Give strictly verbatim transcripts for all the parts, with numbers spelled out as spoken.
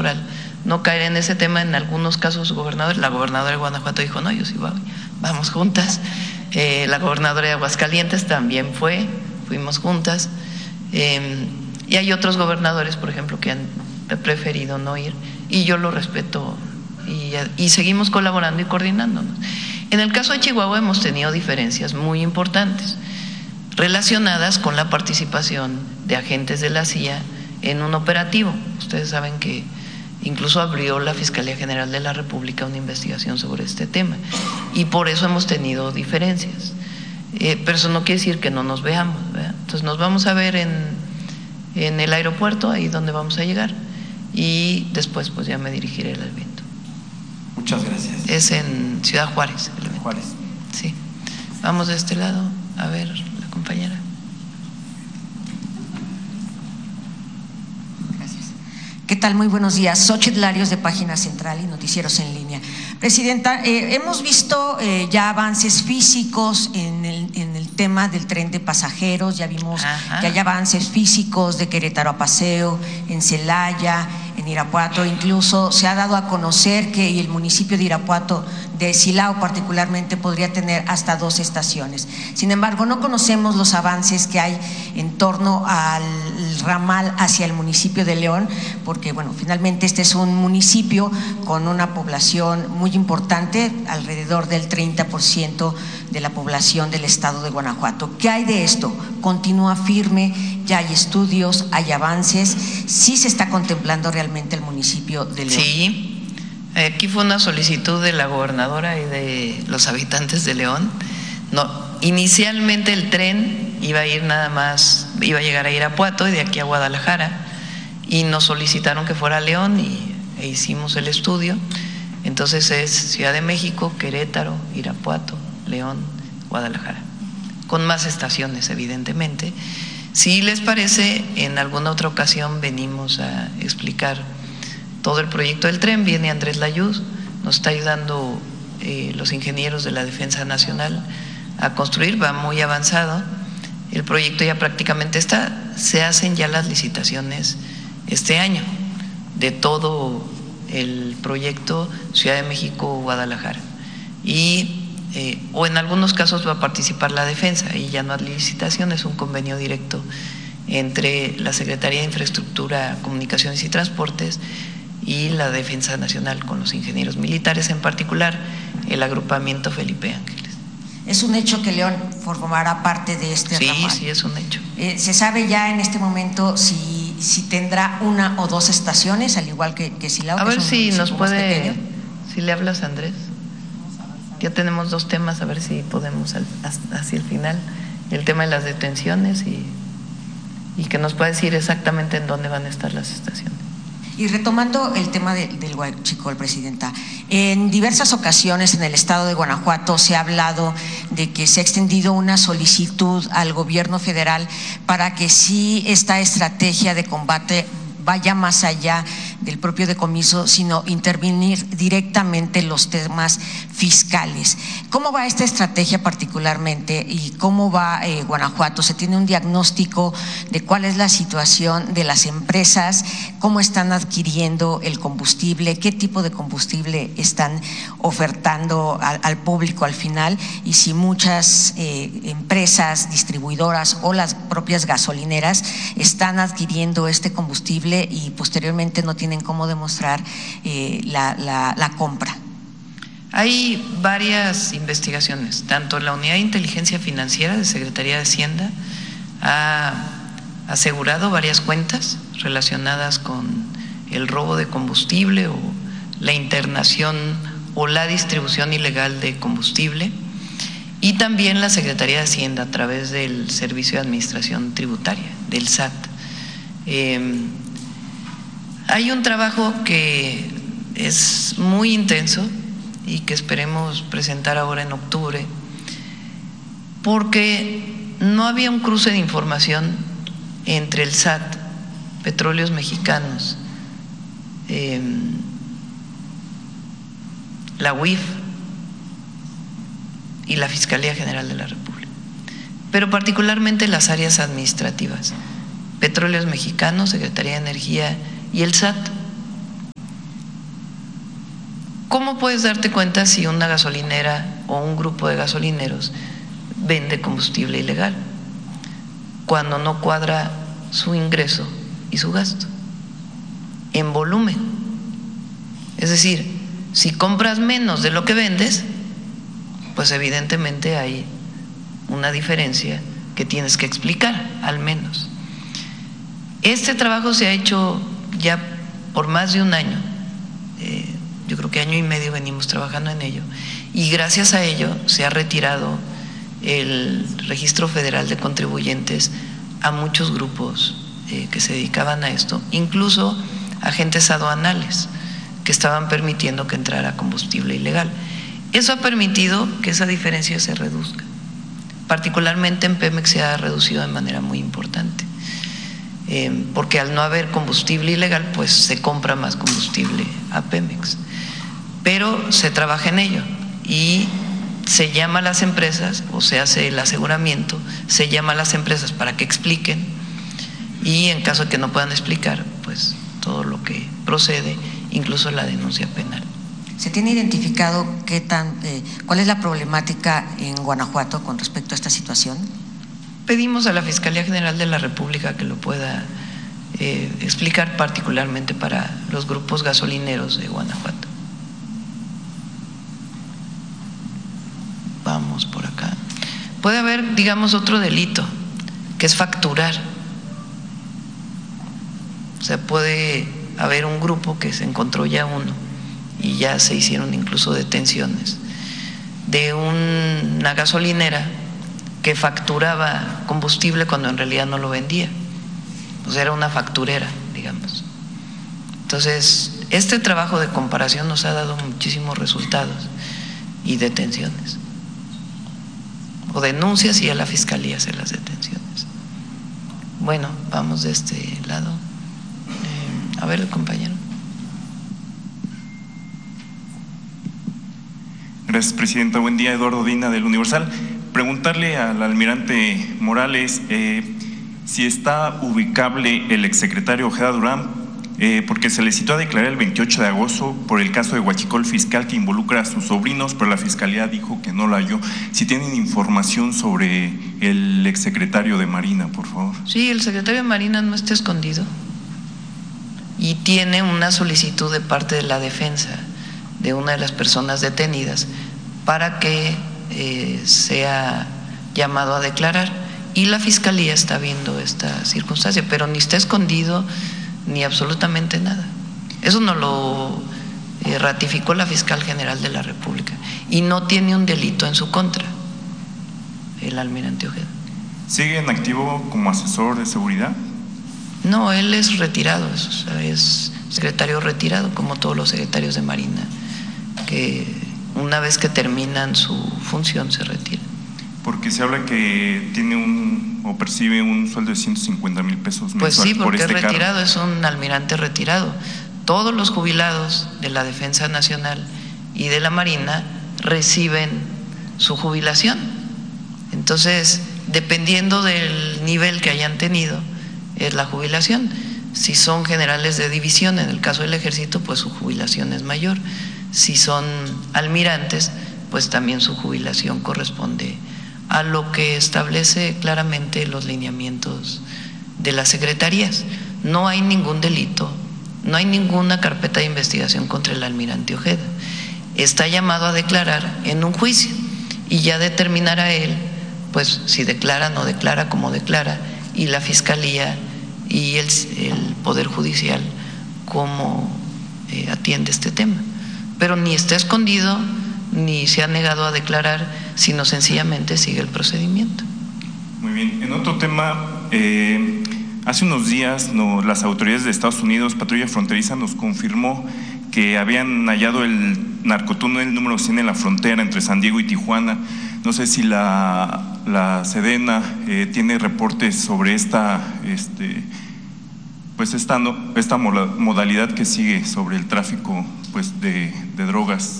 electoral, no caer en ese tema. En algunos casos, gobernadores, la gobernadora de Guanajuato dijo, no, yo sí voy, vamos juntas. Eh, la gobernadora de Aguascalientes también fue, fuimos juntas. Eh, y hay otros gobernadores, por ejemplo, que han preferido no ir, y yo lo respeto, y, y seguimos colaborando y coordinándonos. En el caso de Chihuahua hemos tenido diferencias muy importantes relacionadas con la participación de agentes de la C I A en un operativo. Ustedes saben que incluso abrió la Fiscalía General de la República una investigación sobre este tema, y por eso hemos tenido diferencias. Eh, pero eso no quiere decir que no nos veamos, ¿verdad? Entonces nos vamos a ver en, en el aeropuerto, ahí donde vamos a llegar, y después pues ya me dirigiré al evento. Muchas gracias. Es en Ciudad Juárez. El evento. Juárez. Sí. Vamos de este lado, a ver la compañera. ¿Qué tal? Muy buenos días. Xóchitl Larios, de Página Central y Noticieros en Línea. Presidenta, eh, hemos visto eh, ya avances físicos en el, en el tema del tren de pasajeros. Ya vimos Ajá. que hay avances físicos de Querétaro a Paseo, en Celaya, en Irapuato. Incluso se ha dado a conocer que el municipio de Irapuato, de Silao particularmente, podría tener hasta dos estaciones. Sin embargo, no conocemos los avances que hay en torno al ramal hacia el municipio de León, porque bueno, finalmente este es un municipio con una población muy importante, alrededor del treinta por ciento de la población del estado de Guanajuato. ¿Qué hay de esto? ¿Continúa firme? ¿Ya hay estudios? ¿Hay avances? ¿Sí se está contemplando realmente el municipio de León? Sí. Aquí fue una solicitud de la gobernadora y de los habitantes de León. No, inicialmente el tren iba a ir nada más, iba a llegar a Irapuato y de aquí a Guadalajara, y nos solicitaron que fuera a León y e hicimos el estudio. Entonces es Ciudad de México, Querétaro, Irapuato, León, Guadalajara, con más estaciones evidentemente. Si les parece, en alguna otra ocasión venimos a explicar todo el proyecto del tren. Viene Andrés Layuz, nos está ayudando eh, los ingenieros de la Defensa Nacional a construir, va muy avanzado, el proyecto ya prácticamente está, se hacen ya las licitaciones este año de todo el proyecto Ciudad de México-Guadalajara, y eh, o en algunos casos va a participar la Defensa, y ya no hay licitación, es un convenio directo entre la Secretaría de Infraestructura, Comunicaciones y Transportes y la Defensa Nacional, con los ingenieros militares, en particular el agrupamiento Felipe Ángeles. ¿Es un hecho que León formará parte de este sí, ramal? Sí, sí, es un hecho. Eh, ¿Se sabe ya en este momento si, si tendrá una o dos estaciones, al igual que, que Silao? A ver si nos puede, pequeño? si le hablas a Andrés. Ya tenemos dos temas, a ver si podemos al, hacia el final, el tema de las detenciones y, y que nos pueda decir exactamente en dónde van a estar las estaciones. Y retomando el tema de, del huachicol, Presidenta, en diversas ocasiones en el estado de Guanajuato se ha hablado de que se ha extendido una solicitud al gobierno federal para que sí esta estrategia de combate vaya más allá del propio decomiso, sino intervenir directamente en los temas fiscales. ¿Cómo va esta estrategia particularmente y cómo va eh, Guanajuato? ¿Se tiene un diagnóstico de cuál es la situación de las empresas? ¿Cómo están adquiriendo el combustible? ¿Qué tipo de combustible están ofertando al, al público al final? Y si muchas eh, empresas distribuidoras o las propias gasolineras están adquiriendo este combustible y posteriormente no tienen cómo demostrar eh, la, la, la compra. Hay varias investigaciones, tanto la Unidad de Inteligencia Financiera de Secretaría de Hacienda ha asegurado varias cuentas relacionadas con el robo de combustible o la internación o la distribución ilegal de combustible, y también la Secretaría de Hacienda a través del Servicio de Administración Tributaria, del S A T. Eh, Hay un trabajo que es muy intenso y que esperemos presentar ahora en octubre, porque no había un cruce de información entre el S A T, Petróleos Mexicanos, eh, la U I F y la Fiscalía General de la República, pero particularmente las áreas administrativas, Petróleos Mexicanos, Secretaría de Energía y el S A T. ¿Cómo puedes darte cuenta si una gasolinera o un grupo de gasolineros vende combustible ilegal? Cuando no cuadra su ingreso y su gasto en volumen. Es decir, si compras menos de lo que vendes, pues evidentemente hay una diferencia que tienes que explicar, al menos. Este trabajo se ha hecho ya por más de un año, eh, yo creo que año y medio venimos trabajando en ello, y gracias a ello se ha retirado el Registro Federal de Contribuyentes a muchos grupos eh, que se dedicaban a esto, incluso agentes aduanales que estaban permitiendo que entrara combustible ilegal. Eso ha permitido que esa diferencia se reduzca. Particularmente en Pemex se ha reducido de manera muy importante, eh, porque al no haber combustible ilegal, pues se compra más combustible a Pemex. Pero se trabaja en ello y se llama a las empresas, o se hace el aseguramiento, se llama a las empresas para que expliquen, y en caso de que no puedan explicar, pues todo lo que procede, incluso la denuncia penal. ¿Se tiene identificado qué tan, eh, cuál es la problemática en Guanajuato con respecto a esta situación? Pedimos a la Fiscalía General de la República que lo pueda eh, explicar, particularmente para los grupos gasolineros de Guanajuato. Vamos por acá. Puede haber, digamos, otro delito, que es facturar. O sea, puede haber un grupo que se encontró ya uno, y ya se hicieron incluso detenciones, de una gasolinera que facturaba combustible cuando en realidad no lo vendía. O sea, era una facturera, digamos. Entonces, este trabajo de comparación nos ha dado muchísimos resultados y detenciones. O denuncias y a la Fiscalía hacer las detenciones. Bueno, vamos de este lado. Eh, a ver, el compañero. Gracias, Presidenta. Buen día, Eduardo Dina, del Universal. Preguntarle al almirante Morales eh, si está ubicable el exsecretario Ojeda Durán, eh, porque se le citó a declarar el veintiocho de agosto por el caso de Huachicol fiscal que involucra a sus sobrinos, pero la Fiscalía dijo que no lo halló. Si tienen información sobre el exsecretario de Marina, por favor. Sí, el secretario de Marina no está escondido y tiene una solicitud de parte de la defensa de una de las personas detenidas para que eh, sea llamado a declarar, y la Fiscalía está viendo esta circunstancia, pero ni está escondido ni absolutamente nada. Eso nos lo eh, ratificó la Fiscal General de la República, y no tiene un delito en su contra el almirante Ojeda. ¿Sigue en activo como asesor de seguridad? No, él es retirado, es, es secretario retirado, como todos los secretarios de Marina, que una vez que terminan su función se retiran. Porque se habla que tiene un o percibe un sueldo de ciento cincuenta mil pesos mensuales. Pues sí, porque por este es retirado, cargo. Es un almirante retirado. Todos los jubilados de la Defensa Nacional y de la Marina reciben su jubilación. Entonces, dependiendo del nivel que hayan tenido, es la jubilación. Si son generales de división, en el caso del Ejército, pues su jubilación es mayor. Si son almirantes, pues también su jubilación corresponde a lo que establece claramente los lineamientos de las secretarías. No hay ningún delito, no hay ninguna carpeta de investigación contra el almirante Ojeda. Está llamado a declarar en un juicio y ya determinará él, pues si declara, no declara, cómo declara, y la Fiscalía y el, el Poder Judicial cómo eh, atiende este tema. Pero ni está escondido, ni se ha negado a declarar, sino sencillamente sigue el procedimiento. Muy bien. En otro tema, eh, hace unos días no, las autoridades de Estados Unidos, Patrulla Fronteriza, nos confirmó que habían hallado el narcotúnel número cien en la frontera entre San Diego y Tijuana. No sé si la, la Sedena eh, tiene reportes sobre esta, este, pues esta, no, esta modalidad que sigue sobre el tráfico pues de, de drogas.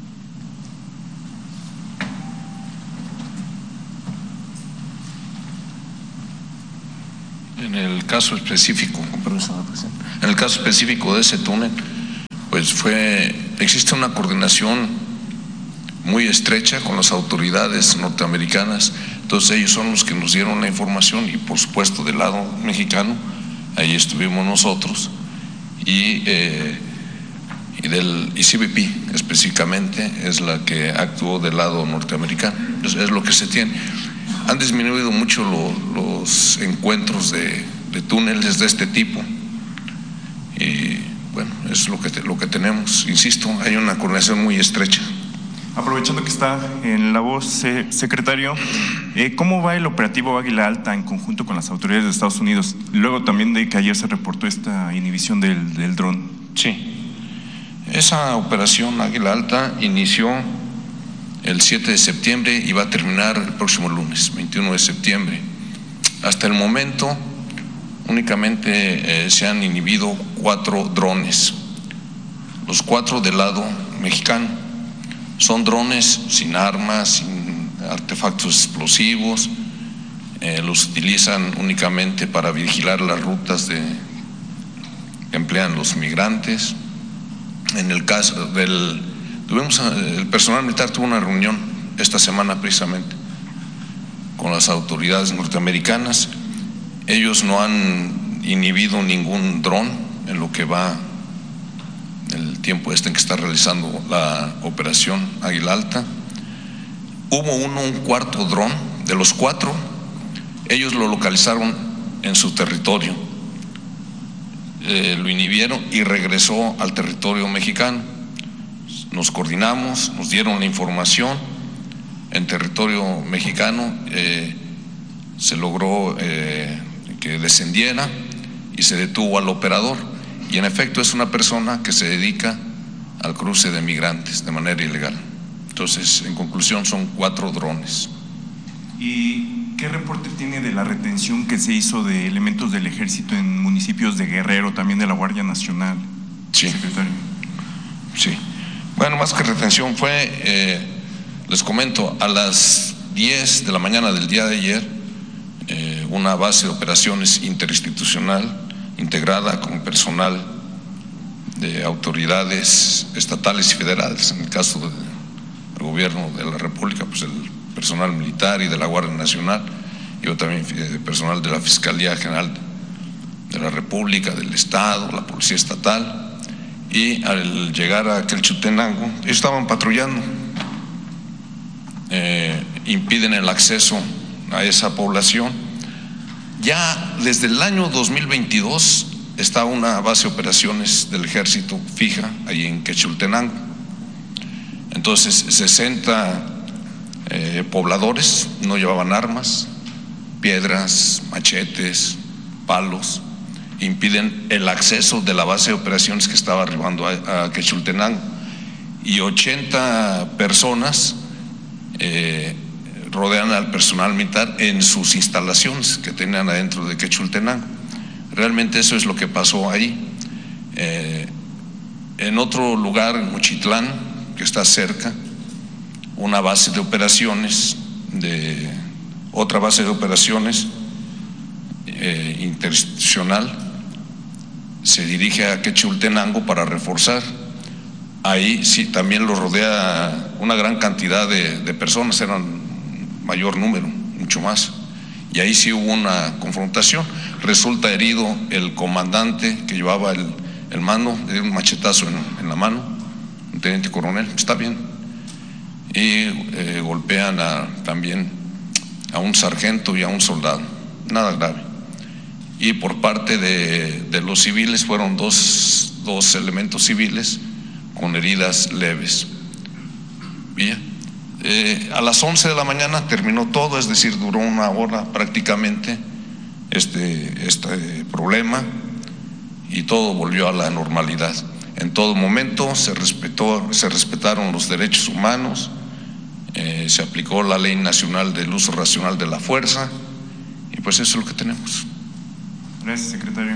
En el caso específico, en el caso específico de ese túnel, pues fue existe una coordinación muy estrecha con las autoridades norteamericanas. Entonces ellos son los que nos dieron la información, y por supuesto del lado mexicano ahí estuvimos nosotros, y, eh, y del y C B P específicamente es la que actuó del lado norteamericano. Entonces, es lo que se tiene. Han disminuido mucho lo, los encuentros de, de túneles de este tipo, y bueno, es lo que, te, lo que tenemos. Insisto, hay una coordinación muy estrecha. Aprovechando que está en la voz, eh, secretario, eh, ¿cómo va el operativo Águila Alta en conjunto con las autoridades de Estados Unidos? Luego también de que ayer se reportó esta inhibición del, del dron. Sí, esa operación Águila Alta inició el siete de septiembre y va a terminar el próximo lunes, veintiuno de septiembre. Hasta el momento únicamente eh, se han inhibido cuatro drones, los cuatro del lado mexicano. Son drones sin armas, sin artefactos explosivos, eh, los utilizan únicamente para vigilar las rutas de, que emplean los migrantes. En el caso del, tuvimos, el personal militar tuvo una reunión esta semana precisamente con las autoridades norteamericanas. Ellos no han inhibido ningún dron en lo que va el tiempo este en que está realizando la operación Águila Alta. Hubo uno, un cuarto dron, de los cuatro, ellos lo localizaron en su territorio, eh, lo inhibieron y regresó al territorio mexicano. Nos coordinamos, nos dieron la información. En territorio mexicano eh, se logró eh, que descendiera y se detuvo al operador. Y en efecto es una persona que se dedica al cruce de migrantes de manera ilegal. Entonces, en conclusión, son cuatro drones. ¿Y qué reporte tiene de la retención que se hizo de elementos del ejército en municipios de Guerrero, también de la Guardia Nacional, sí, secretario? Sí. Bueno, más que retención fue, eh, les comento, a las diez de la mañana del día de ayer, eh, una base de operaciones interinstitucional integrada con personal de autoridades estatales y federales, en el caso del gobierno de la República, pues el personal militar y de la Guardia Nacional, yo también personal de la Fiscalía General de la República, del Estado, la Policía Estatal, y al llegar a Quechultenango, ellos estaban patrullando, eh, impiden el acceso a esa población. Ya desde el año dos mil veintidós está una base de operaciones del ejército fija ahí en Quechultenango. Entonces sesenta eh, pobladores no llevaban armas, piedras, machetes, palos, impiden el acceso de la base de operaciones que estaba arribando a, a Quechultenango, y ochenta personas eh, rodean al personal militar en sus instalaciones que tenían adentro de Quechultenango. Realmente eso es lo que pasó ahí. Eh, en otro lugar, en Mochitlán, que está cerca, una base de operaciones, de otra base de operaciones eh, interinstitucional, se dirige a Quechultenango para reforzar. Ahí sí también lo rodea una gran cantidad de, de personas, eran mayor número, mucho más, y ahí sí hubo una confrontación. Resulta herido el comandante que llevaba el, el mando, le dio un machetazo en, en la mano, un teniente coronel, está bien, y eh, golpean a, también a un sargento y a un soldado, nada grave. Y por parte de, de los civiles fueron dos, dos elementos civiles con heridas leves. Bien. Eh, a las once de la mañana terminó todo, es decir, duró una hora prácticamente este, este problema, y todo volvió a la normalidad. En todo momento se respetó, se respetaron los derechos humanos, eh, se aplicó la Ley Nacional del Uso Racional de la Fuerza, y pues eso es lo que tenemos. Gracias, secretario.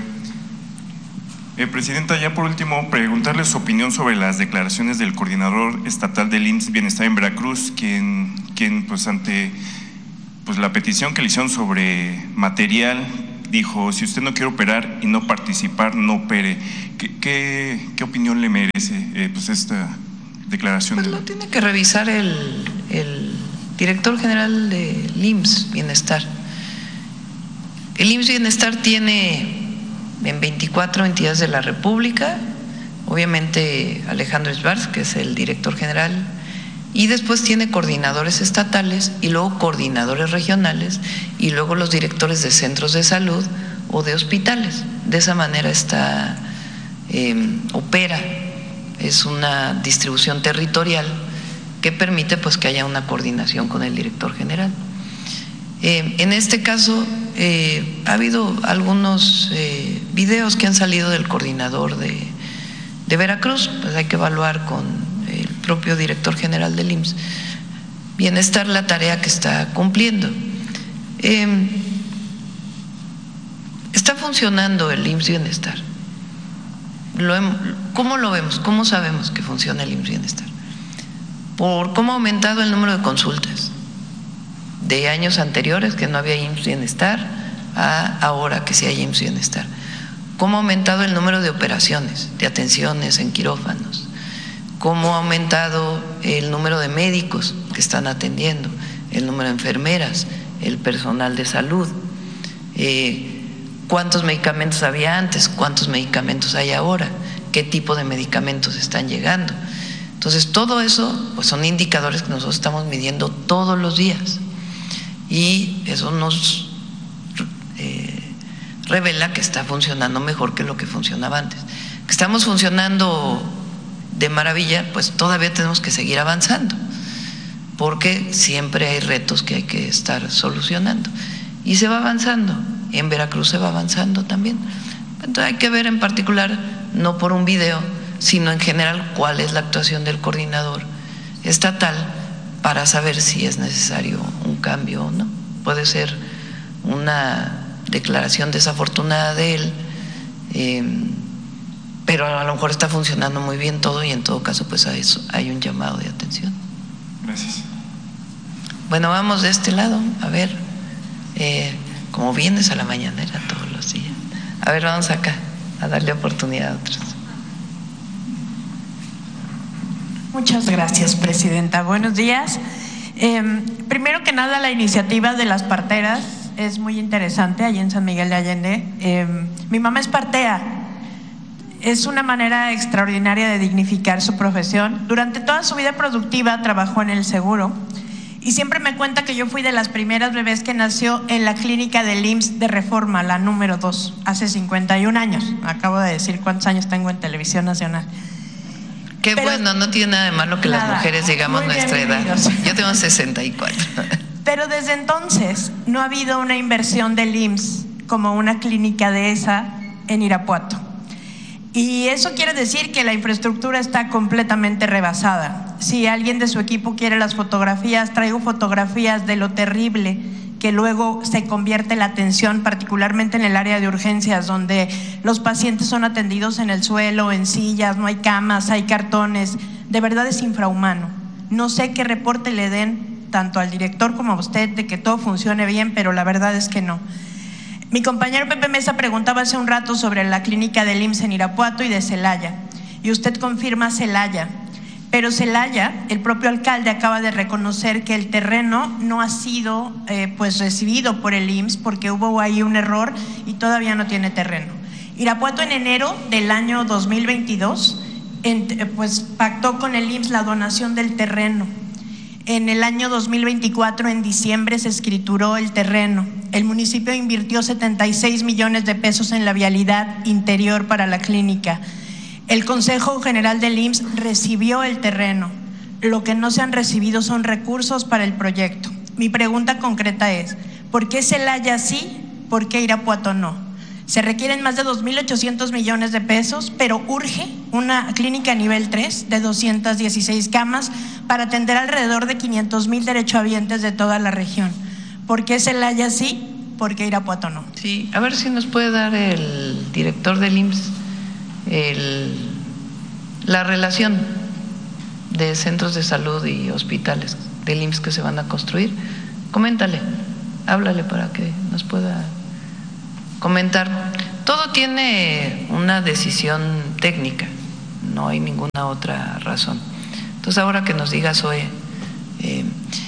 Eh, Presidenta, ya por último, preguntarle su opinión sobre las declaraciones del coordinador estatal del I M S S Bienestar en Veracruz, quien, quien pues ante pues la petición que le hicieron sobre material dijo, si usted no quiere operar y no participar, no opere. ¿Qué, qué, qué opinión le merece eh, pues esta declaración? Pues de lo la... tiene que revisar el, el director general del I M S S Bienestar. El I M S S Bienestar tiene en veinticuatro entidades de la República, obviamente Alejandro Sbarz, que es el director general, y después tiene coordinadores estatales y luego coordinadores regionales y luego los directores de centros de salud o de hospitales. De esa manera está, eh, opera, es una distribución territorial que permite pues que haya una coordinación con el director general. Eh, en este caso eh, ha habido algunos eh, videos que han salido del coordinador de, de Veracruz, pues hay que evaluar con el propio director general del I M S S Bienestar la tarea que está cumpliendo. Eh, está funcionando el I M S S Bienestar. Lo, ¿Cómo lo vemos? ¿Cómo sabemos que funciona el I M S S Bienestar? Por cómo ha aumentado el número de consultas de años anteriores que no había I M S S Bienestar a ahora que sí hay I M S S Bienestar. Cómo ha aumentado el número de operaciones, de atenciones en quirófanos, cómo ha aumentado el número de médicos que están atendiendo, el número de enfermeras, el personal de salud, eh, cuántos medicamentos había antes, cuántos medicamentos hay ahora, qué tipo de medicamentos están llegando. Entonces todo eso pues son indicadores que nosotros estamos midiendo todos los días y eso nos eh, revela que está funcionando mejor que lo que funcionaba antes. Que estamos funcionando de maravilla, pues todavía tenemos que seguir avanzando, porque siempre hay retos que hay que estar solucionando y se va avanzando. En Veracruz se va avanzando también. Entonces hay que ver en particular, no por un video, sino en general cuál es la actuación del coordinador estatal para saber si es necesario un cambio o no. Puede ser una declaración desafortunada de él, eh, pero a lo mejor está funcionando muy bien todo y en todo caso pues a eso hay un llamado de atención. Gracias. Bueno, vamos de este lado, a ver, eh, como vienes a la mañanera todos los días. A ver, vamos acá a darle oportunidad a otros. Muchas gracias, presidenta. Buenos días. Eh, primero que nada, la iniciativa de las parteras es muy interesante allí en San Miguel de Allende. Eh, mi mamá es partea. Es una manera extraordinaria de dignificar su profesión. Durante toda su vida productiva trabajó en el seguro y siempre me cuenta que yo fui de las primeras bebés que nació en la clínica del I M S S de Reforma, la número dos, hace cincuenta y un años. Acabo de decir cuántos años tengo en Televisión Nacional. Qué Pero, bueno, no tiene nada de malo que nada, las mujeres digamos nuestra edad. Yo tengo sesenta y cuatro. Pero desde entonces no ha habido una inversión del I M S S como una clínica de esa en Irapuato. Y eso quiere decir que la infraestructura está completamente rebasada. Si alguien de su equipo quiere las fotografías, traigo fotografías de lo terrible que luego se convierte la atención, particularmente en el área de urgencias, donde los pacientes son atendidos en el suelo, en sillas, no hay camas, hay cartones. De verdad es infrahumano. No sé qué reporte le den tanto al director como a usted de que todo funcione bien, pero la verdad es que no. Mi compañero Pepe Mesa preguntaba hace un rato sobre la clínica del I M S S en Irapuato y de Celaya, y usted confirma Celaya, pero Celaya, el propio alcalde acaba de reconocer que el terreno no ha sido eh, pues recibido por el I M S S porque hubo ahí un error y todavía no tiene terreno. Irapuato en enero del año dos mil veintidós en, pues pactó con el I M S S la donación del terreno. En el año dos mil veinticuatro, en diciembre, se escrituró el terreno. El municipio invirtió setenta y seis millones de pesos en la vialidad interior para la clínica. El Consejo General del I M S S recibió el terreno. Lo que no se han recibido son recursos para el proyecto. Mi pregunta concreta es, ¿por qué Celaya sí? ¿Por qué Irapuato no? Se requieren más de dos mil ochocientos millones de pesos, pero urge una clínica nivel tres de doscientas dieciséis camas para atender alrededor de quinientos mil derechohabientes de toda la región. ¿Por qué Celaya sí? ¿Por qué Irapuato no? Sí, a ver si nos puede dar el director del I M S S el, la relación de centros de salud y hospitales del I M S S que se van a construir. Coméntale, háblale para que nos pueda comentar, todo tiene una decisión técnica, no hay ninguna otra razón. Entonces ahora que nos diga Zoe, eh,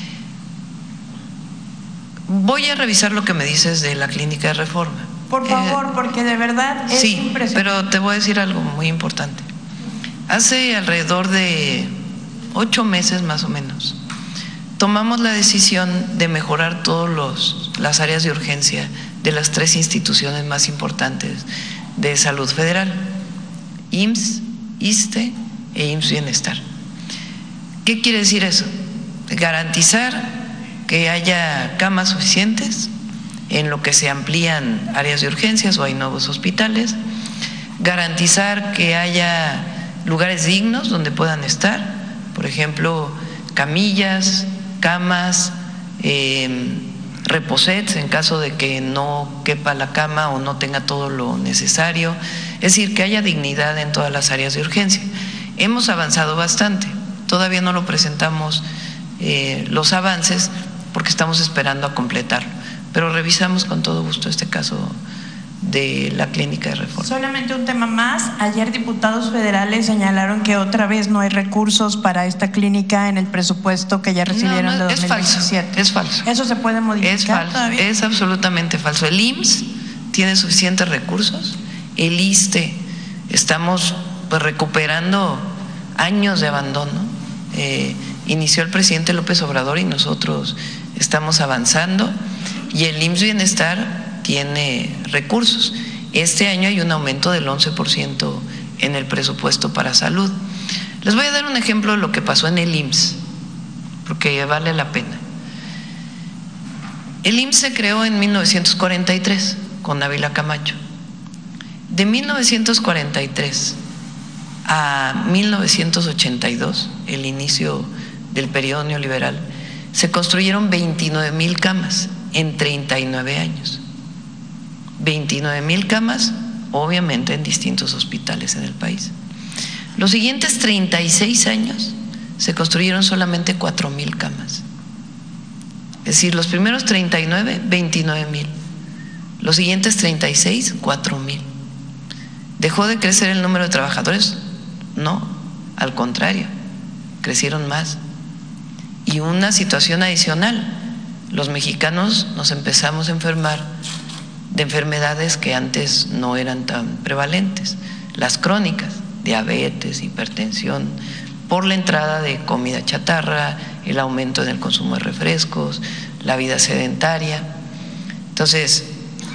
voy a revisar lo que me dices de la clínica de Reforma. Por favor, eh, porque de verdad es sí, impresionante. Pero te voy a decir algo muy importante. Hace alrededor de ocho meses más o menos, tomamos la decisión de mejorar todas las áreas de urgencia de las tres instituciones más importantes de salud federal, I M S S, ISSSTE e I M S S Bienestar. ¿Qué quiere decir eso? Garantizar que haya camas suficientes en lo que se amplían áreas de urgencias o hay nuevos hospitales, garantizar que haya lugares dignos donde puedan estar, por ejemplo, camillas, camas, eh, reposets en caso de que no quepa la cama o no tenga todo lo necesario, es decir, que haya dignidad en todas las áreas de urgencia. Hemos avanzado bastante, todavía no lo presentamos eh, los avances porque estamos esperando a completarlo, pero revisamos con todo gusto este caso de la clínica de Reforma. Solamente un tema más. Ayer diputados federales señalaron que otra vez no hay recursos para esta clínica en el presupuesto que ya recibieron no, no, de dos mil diecisiete. Es falso, es falso. ¿Eso se puede modificar? Es falso, todavía? Es absolutamente falso. El I M S S tiene suficientes recursos, el ISSSTE estamos pues recuperando años de abandono. Eh, inició el presidente López Obrador y nosotros estamos avanzando, y el I M S S Bienestar tiene recursos. Este año hay un aumento del once por ciento en el presupuesto para salud. Les voy a dar un ejemplo de lo que pasó en el I M S S, porque vale la pena. El I M S S se creó en mil novecientos cuarenta y tres con Ávila Camacho. De mil novecientos cuarenta y tres a mil novecientos ochenta y dos, el inicio del periodo neoliberal, se construyeron veintinueve mil camas en treinta y nueve años. veintinueve mil camas, obviamente en distintos hospitales en el país. Los siguientes treinta y seis años se construyeron solamente cuatro mil camas. Es decir, los primeros treinta y nueve, veintinueve mil. Los siguientes treinta y seis, cuatro mil. ¿Dejó de crecer el número de trabajadores? No, al contrario, crecieron más. Y una situación adicional, los mexicanos nos empezamos a enfermar de enfermedades que antes no eran tan prevalentes, las crónicas, diabetes, hipertensión, por la entrada de comida chatarra, el aumento en el consumo de refrescos, la vida sedentaria. Entonces,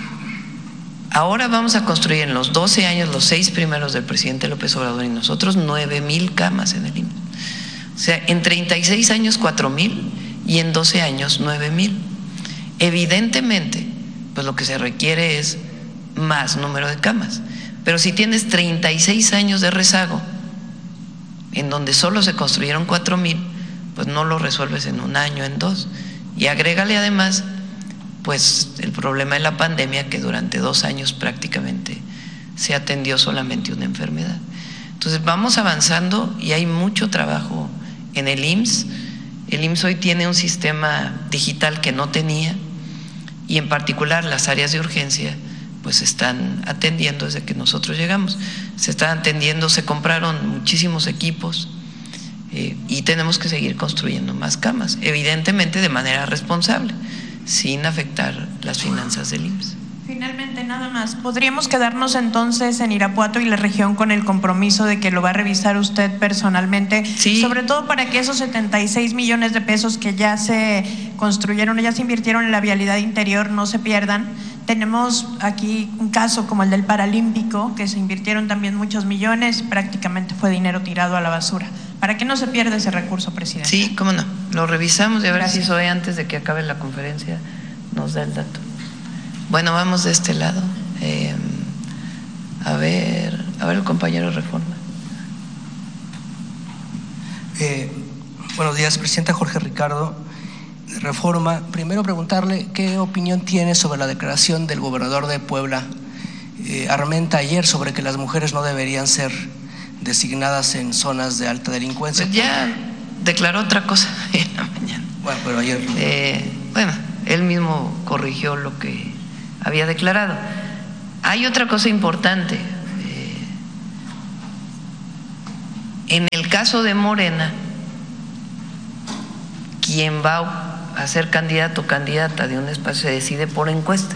ahora vamos a construir en los doce años, los seis primeros del presidente López Obrador y nosotros, nueve mil camas en el I M S S. O sea, en treinta y seis años cuatro mil y en doce años nueve mil. Evidentemente, pues lo que se requiere es más número de camas. Pero si tienes treinta y seis años de rezago, en donde solo se construyeron cuatro mil, pues no lo resuelves en un año, en dos. Y agrégale además, pues el problema de la pandemia, que durante dos años prácticamente se atendió solamente una enfermedad. Entonces vamos avanzando y hay mucho trabajo en el I M S S. El I M S S hoy tiene un sistema digital que no tenía, y en particular las áreas de urgencia pues se están atendiendo desde que nosotros llegamos. Se están atendiendo, se compraron muchísimos equipos eh, y tenemos que seguir construyendo más camas, evidentemente de manera responsable, sin afectar las finanzas del I M S S. Finalmente, nada más, ¿podríamos quedarnos entonces en Irapuato y la región con el compromiso de que lo va a revisar usted personalmente? Sí. Sobre todo para que esos setenta y seis millones de pesos que ya se construyeron, ya se invirtieron en la vialidad interior, no se pierdan. Tenemos aquí un caso como el del Paralímpico, que se invirtieron también muchos millones, prácticamente fue dinero tirado a la basura. ¿Para qué no se pierda ese recurso, presidente? Sí, cómo no, lo revisamos y a ver Gracias. si hoy, antes de que acabe la conferencia, nos da el dato. Bueno, vamos de este lado. Eh, a ver, a ver el compañero de Reforma. Eh, buenos días, presidenta. Jorge Ricardo, de Reforma. Primero preguntarle qué opinión tiene sobre la declaración del gobernador de Puebla, eh, Armenta, ayer, sobre que las mujeres no deberían ser designadas en zonas de alta delincuencia. Pues ya declaró otra cosa en la mañana. Bueno, pero ayer… Eh, bueno, él mismo corrigió lo que había declarado. Hay otra cosa importante. Eh, en el caso de Morena, quien va a ser candidato o candidata de un espacio se decide por encuesta.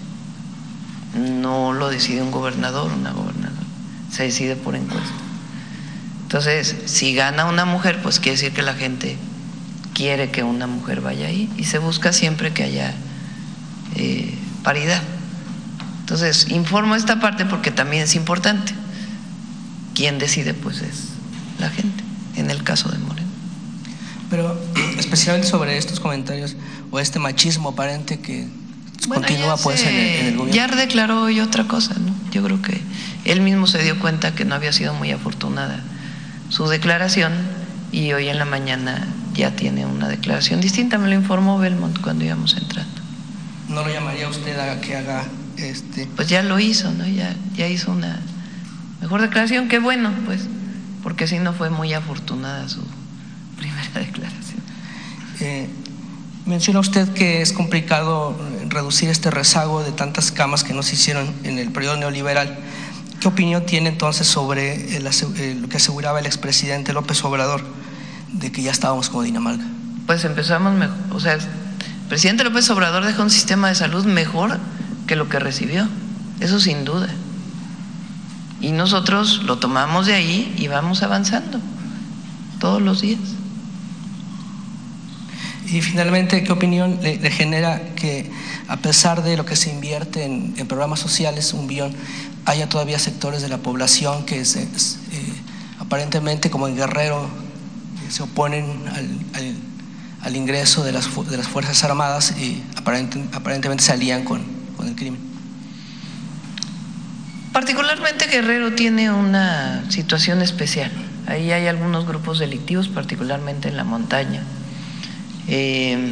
No lo decide un gobernador, una gobernadora, se decide por encuesta. Entonces, si gana una mujer, pues quiere decir que la gente quiere que una mujer vaya ahí y se busca siempre que haya eh, paridad. Entonces, informo esta parte porque también es importante. Quien decide, pues es la gente, en el caso de Moreno. Pero especialmente sobre estos comentarios o este machismo aparente que bueno, continúa pues se, en, el, en el gobierno. Ya declaró hoy otra cosa, ¿no? Yo creo que él mismo se dio cuenta que no había sido muy afortunada su declaración y hoy en la mañana ya tiene una declaración distinta. Me lo informó Belmont cuando íbamos entrando. ¿No lo llamaría usted a que haga este? Pues ya lo hizo, ¿no? Ya, ya hizo una mejor declaración, qué bueno, pues, porque si no fue muy afortunada su primera declaración. Eh, menciona usted que es complicado reducir este rezago de tantas camas que no se hicieron en el periodo neoliberal. ¿Qué opinión tiene entonces sobre el, el, lo que aseguraba el expresidente López Obrador de que ya estábamos como Dinamarca? Pues empezamos mejor, o sea, el presidente López Obrador dejó un sistema de salud mejor que lo que recibió, eso sin duda. Y nosotros lo tomamos de ahí y vamos avanzando todos los días. Y finalmente, ¿qué opinión le, le genera que a pesar de lo que se invierte en, en programas sociales, un billón, haya todavía sectores de la población que se, eh, aparentemente como en Guerrero eh, se oponen al, al, al ingreso de las, de las Fuerzas Armadas y aparente, aparentemente se alían con, con el crimen? Particularmente Guerrero tiene una situación especial. Ahí hay algunos grupos delictivos, particularmente en la montaña, eh,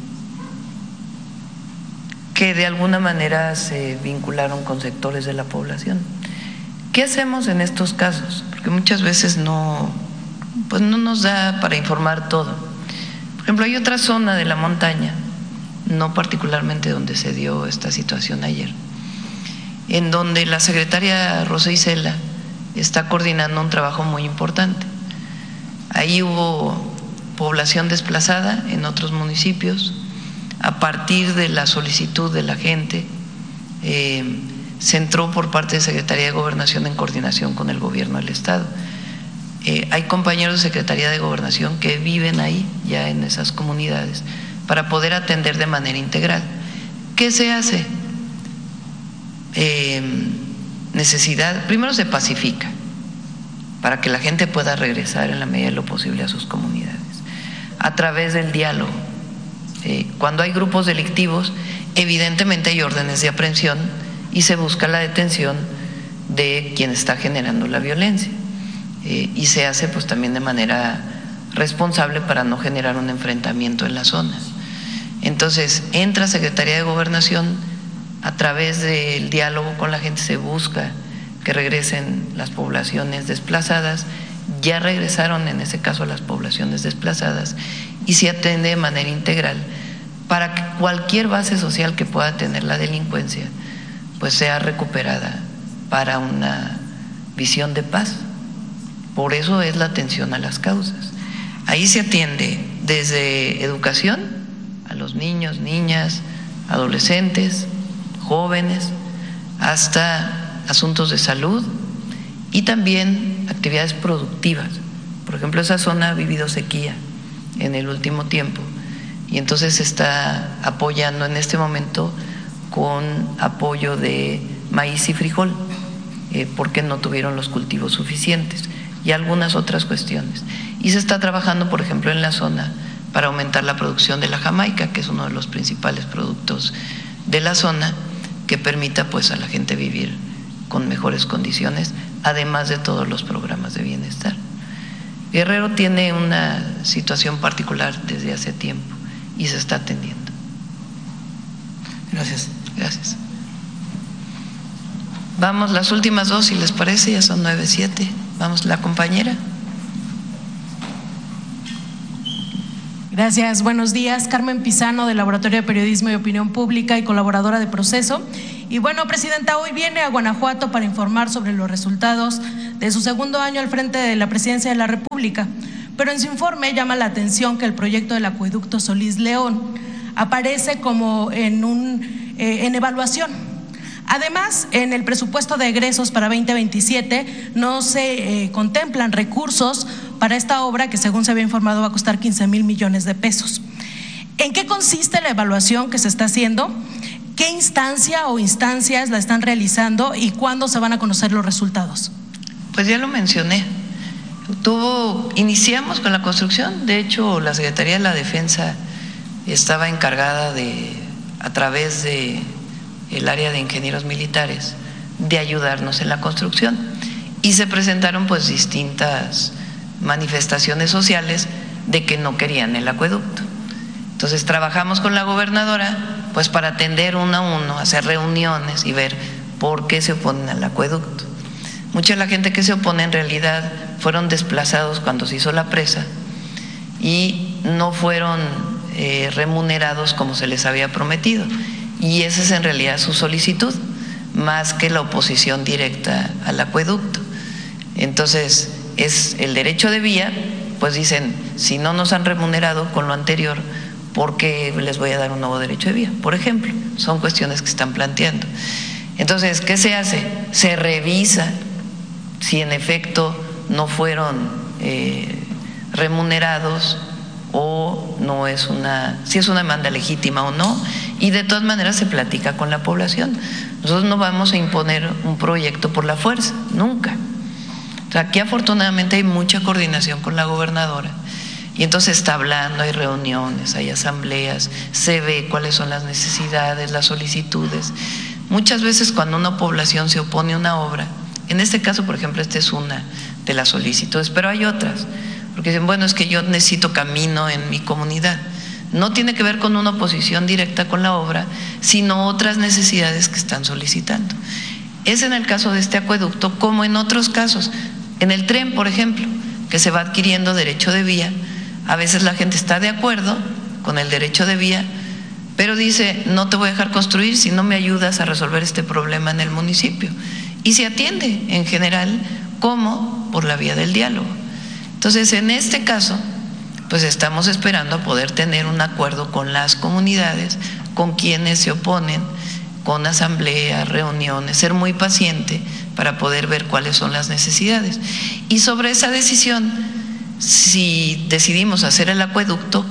que de alguna manera se vincularon con sectores de la población. ¿Qué hacemos en estos casos? Porque muchas veces no, pues no nos da para informar todo. Por ejemplo, hay otra zona de la montaña, no particularmente donde se dio esta situación ayer, en donde la secretaria Rosa Isela está coordinando un trabajo muy importante. Ahí hubo población desplazada en otros municipios. A partir de la solicitud de la gente, eh, se entró por parte de Secretaría de Gobernación en coordinación con el gobierno del Estado. Eh, hay compañeros de Secretaría de Gobernación que viven ahí, ya en esas comunidades, para poder atender de manera integral. ¿Qué se hace? Eh, necesidad, primero se pacifica para que la gente pueda regresar en la medida de lo posible a sus comunidades, a través del diálogo. Eh, cuando hay grupos delictivos, evidentemente hay órdenes de aprehensión y se busca la detención de quien está generando la violencia, eh, y se hace pues también de manera responsable para no generar un enfrentamiento en las zonas. Entonces entra Secretaría de Gobernación, a través del diálogo con la gente se busca que regresen las poblaciones desplazadas. Ya regresaron en ese caso las poblaciones desplazadas y se atiende de manera integral para que cualquier base social que pueda tener la delincuencia pues sea recuperada para una visión de paz. Por eso es la atención a las causas. Ahí se atiende desde educación a los niños, niñas, adolescentes, jóvenes, hasta asuntos de salud y también actividades productivas. Por ejemplo, esa zona ha vivido sequía en el último tiempo y entonces se está apoyando en este momento con apoyo de maíz y frijol, eh, porque no tuvieron los cultivos suficientes y algunas otras cuestiones. Y se está trabajando, por ejemplo, en la zona para aumentar la producción de la jamaica, que es uno de los principales productos de la zona, que permita pues a la gente vivir con mejores condiciones, además de todos los programas de bienestar. Guerrero tiene una situación particular desde hace tiempo y se está atendiendo. Gracias. Gracias. Vamos, las últimas dos, si les parece, ya son nueve, siete. Vamos, la compañera. Gracias, buenos días. Carmen Pizano, del Laboratorio de Periodismo y Opinión Pública y colaboradora de Proceso. Y bueno, Presidenta, hoy viene a Guanajuato para informar sobre los resultados de su segundo año al frente de la Presidencia de la República. Pero en su informe llama la atención que el proyecto del acueducto Solís-León aparece como en, un, eh, en evaluación. Además, en el presupuesto de egresos para veinte veintisiete no se eh, contemplan recursos para esta obra que, según se había informado, va a costar quince mil millones de pesos. ¿En qué consiste la evaluación que se está haciendo? ¿Qué instancia o instancias la están realizando y cuándo se van a conocer los resultados? Pues ya lo mencioné. Tuvo, iniciamos con la construcción. De hecho, la Secretaría de la Defensa estaba encargada de, a través de el área de ingenieros militares, de ayudarnos en la construcción. Y se presentaron pues distintas manifestaciones sociales de que no querían el acueducto. Entonces trabajamos con la gobernadora pues para atender uno a uno, hacer reuniones y ver por qué se oponen al acueducto. Mucha de la gente que se opone en realidad fueron desplazados cuando se hizo la presa y no fueron eh, remunerados como se les había prometido. Y esa es en realidad su solicitud, más que la oposición directa al acueducto. Entonces, es el derecho de vía, pues dicen, si no nos han remunerado con lo anterior, ¿por qué les voy a dar un nuevo derecho de vía? Por ejemplo, son cuestiones que están planteando. Entonces, ¿qué se hace? Se revisa si en efecto no fueron eh, remunerados o no es una, si es una demanda legítima o no, y de todas maneras se platica con la población. Nosotros no vamos a imponer un proyecto por la fuerza, nunca. O sea, aquí afortunadamente hay mucha coordinación con la gobernadora y entonces está hablando, hay reuniones, hay asambleas, se ve cuáles son las necesidades, las solicitudes. Muchas veces cuando una población se opone a una obra, en este caso por ejemplo esta es una de las solicitudes, pero hay otras, porque dicen, bueno, es que yo necesito camino en mi comunidad. No tiene que ver con una oposición directa con la obra, sino otras necesidades que están solicitando. Es en el caso de este acueducto como en otros casos. En el tren, por ejemplo, que se va adquiriendo derecho de vía, a veces la gente está de acuerdo con el derecho de vía, pero dice, no te voy a dejar construir si no me ayudas a resolver este problema en el municipio. Y se atiende en general como por la vía del diálogo. Entonces, en este caso, pues estamos esperando a poder tener un acuerdo con las comunidades, con quienes se oponen, con asambleas, reuniones, ser muy paciente para poder ver cuáles son las necesidades. Y sobre esa decisión, si decidimos hacer el acueducto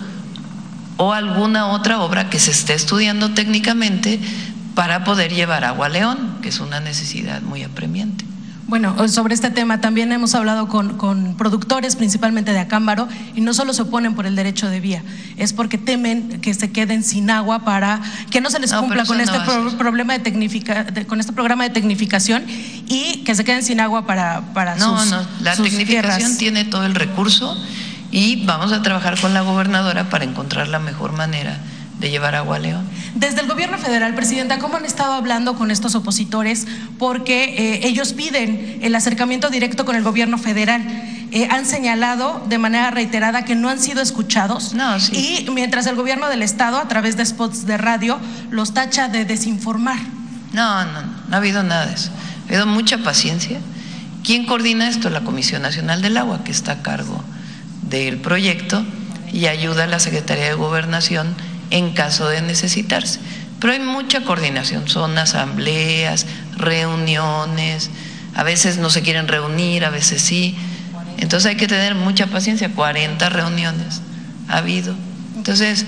o alguna otra obra que se esté estudiando técnicamente para poder llevar agua a León, que es una necesidad muy apremiante. Bueno, sobre este tema también hemos hablado con, con productores, principalmente de Acámbaro, y no solo se oponen por el derecho de vía, es porque temen que se queden sin agua para que no se les no, cumpla con este no pro, problema de tecnifica, de, con este programa de tecnificación y que se queden sin agua para, para no, sus No, no, la sus tecnificación tierras. Tiene todo el recurso y vamos a trabajar con la gobernadora para encontrar la mejor manera de llevar agua a León. Desde el gobierno federal, Presidenta, ¿cómo han estado hablando con estos opositores? Porque eh, ellos piden el acercamiento directo con el gobierno federal. Eh, han señalado de manera reiterada que no han sido escuchados. No, sí. Y mientras el gobierno del estado, a través de spots de radio, los tacha de desinformar. No, no, no, no ha habido nada de eso. Ha habido mucha paciencia. ¿Quién coordina esto? La Comisión Nacional del Agua, que está a cargo del proyecto y ayuda a la Secretaría de Gobernación en caso de necesitarse. Pero hay mucha coordinación, son asambleas, reuniones, a veces no se quieren reunir, a veces sí. Entonces hay que tener mucha paciencia, cuarenta reuniones ha habido. Entonces,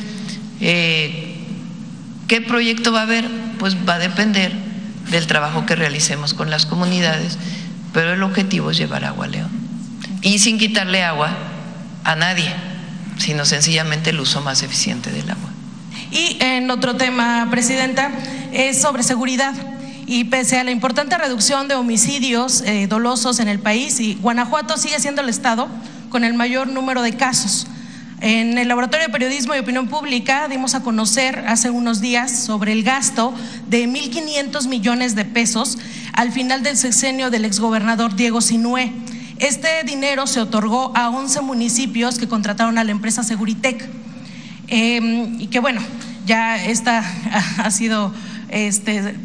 eh, ¿qué proyecto va a haber? Pues va a depender del trabajo que realicemos con las comunidades, pero el objetivo es llevar agua a León. Y sin quitarle agua a nadie, sino sencillamente el uso más eficiente del agua. Y en otro tema, Presidenta, es sobre seguridad. Y pese a la importante reducción de homicidios eh, dolosos en el país, y Guanajuato sigue siendo el estado con el mayor número de casos. En el Laboratorio de Periodismo y Opinión Pública dimos a conocer hace unos días sobre el gasto de mil quinientos millones de pesos al final del sexenio del exgobernador Diego Sinué. Este dinero se otorgó a once municipios que contrataron a la empresa Seguritech. Eh, y que bueno, ya esta ha sido este,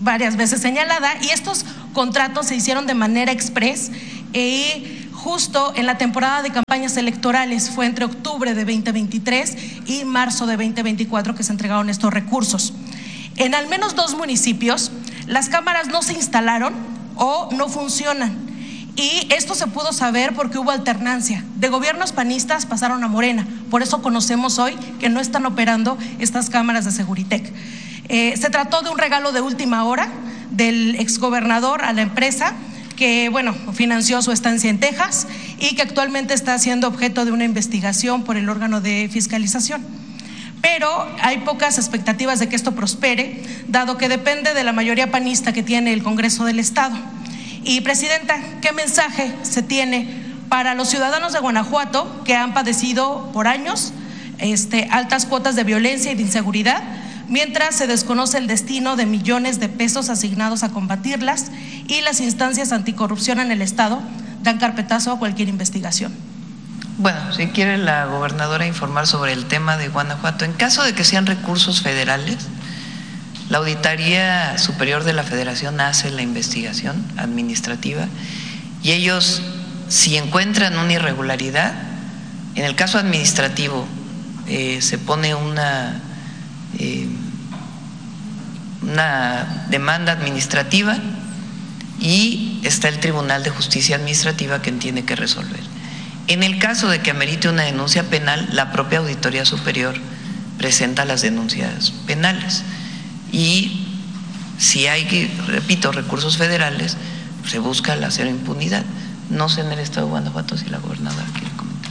varias veces señalada, y estos contratos se hicieron de manera express y justo en la temporada de campañas electorales. Fue entre octubre de veinte veintitrés y marzo de veinte veinticuatro que se entregaron estos recursos. En al menos dos municipios las cámaras no se instalaron o no funcionan, y esto se pudo saber porque hubo alternancia. De gobiernos panistas pasaron a Morena, por eso conocemos hoy que no están operando estas cámaras de Seguritec. Eh, se trató de un regalo de última hora del exgobernador a la empresa, que bueno, financió su estancia en Texas y que actualmente está siendo objeto de una investigación por el órgano de fiscalización. Pero hay pocas expectativas de que esto prospere, dado que depende de la mayoría panista que tiene el Congreso del Estado. Y Presidenta, ¿qué mensaje se tiene para los ciudadanos de Guanajuato que han padecido por años este, altas cuotas de violencia y de inseguridad, mientras se desconoce el destino de millones de pesos asignados a combatirlas y las instancias anticorrupción en el Estado dan carpetazo a cualquier investigación? Bueno, si quiere la gobernadora informar sobre el tema de Guanajuato, en caso de que sean recursos federales, la Auditoría Superior de la Federación hace la investigación administrativa y ellos, si encuentran una irregularidad, en el caso administrativo eh, se pone una, eh, una demanda administrativa y está el Tribunal de Justicia Administrativa quien tiene que resolver. En el caso de que amerite una denuncia penal, la propia Auditoría Superior presenta las denuncias penales. Y si hay, repito, recursos federales, se busca la cero impunidad. No sé en el estado de Guanajuato si la gobernadora quiere comentar.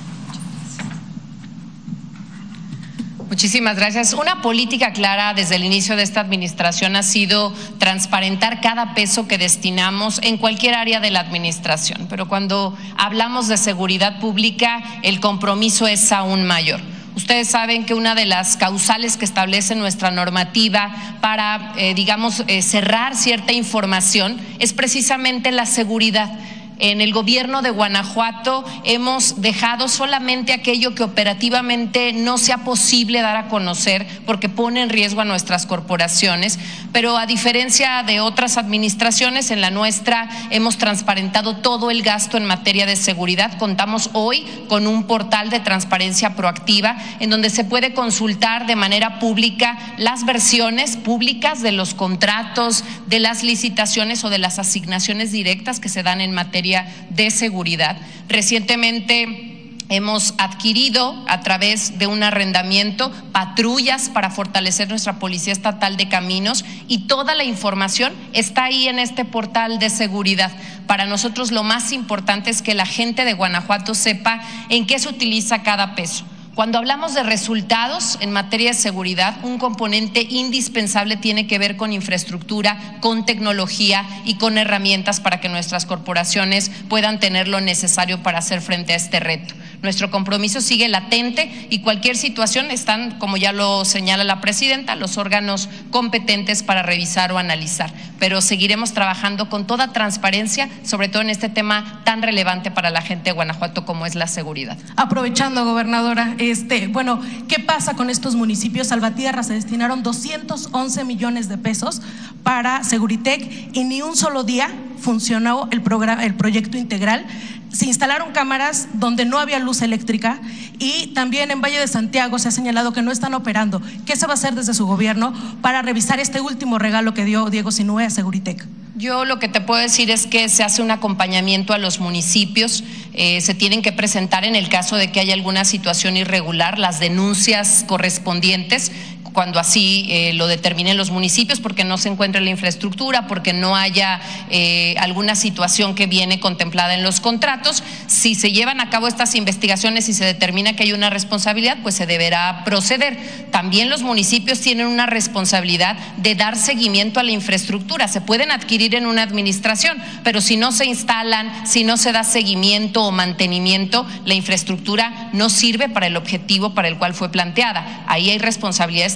Muchísimas gracias. Una política clara desde el inicio de esta administración ha sido transparentar cada peso que destinamos en cualquier área de la administración, pero cuando hablamos de seguridad pública, el compromiso es aún mayor. Ustedes saben que una de las causales que establece nuestra normativa para, eh, digamos, eh, cerrar cierta información es precisamente la seguridad. En el gobierno de Guanajuato hemos dejado solamente aquello que operativamente no sea posible dar a conocer porque pone en riesgo a nuestras corporaciones, pero a diferencia de otras administraciones, en la nuestra hemos transparentado todo el gasto en materia de seguridad. Contamos hoy con un portal de transparencia proactiva en donde se puede consultar de manera pública las versiones públicas de los contratos, de las licitaciones o de las asignaciones directas que se dan en materia de seguridad. Recientemente hemos adquirido a través de un arrendamiento patrullas para fortalecer nuestra Policía Estatal de Caminos y toda la información está ahí en este portal de seguridad. Para nosotros lo más importante es que la gente de Guanajuato sepa en qué se utiliza cada peso. Cuando hablamos de resultados en materia de seguridad, un componente indispensable tiene que ver con infraestructura, con tecnología y con herramientas para que nuestras corporaciones puedan tener lo necesario para hacer frente a este reto. Nuestro compromiso sigue latente y cualquier situación están, como ya lo señala la presidenta, los órganos competentes para revisar o analizar. Pero seguiremos trabajando con toda transparencia, sobre todo en este tema tan relevante para la gente de Guanajuato como es la seguridad. Aprovechando, gobernadora, Este, bueno, ¿qué pasa con estos municipios? Salvatierra se destinaron doscientos once millones de pesos para Seguritec y ni un solo día funcionó el programa, el proyecto integral. Se instalaron cámaras donde no había luz eléctrica y también en Valle de Santiago se ha señalado que no están operando. ¿Qué se va a hacer desde su gobierno para revisar este último regalo que dio Diego Sinue a Seguritec? Yo lo que te puedo decir es que se hace un acompañamiento a los municipios, eh, se tienen que presentar en el caso de que haya alguna situación irregular las denuncias correspondientes cuando así eh, lo determinen los municipios, porque no se encuentre la infraestructura, porque no haya eh, alguna situación que viene contemplada en los contratos. Si se llevan a cabo estas investigaciones y se determina que hay una responsabilidad, pues se deberá proceder. También los municipios tienen una responsabilidad de dar seguimiento a la infraestructura. Se pueden adquirir en una administración, pero si no se instalan, si no se da seguimiento o mantenimiento, la infraestructura no sirve para el objetivo para el cual fue planteada. Ahí hay responsabilidades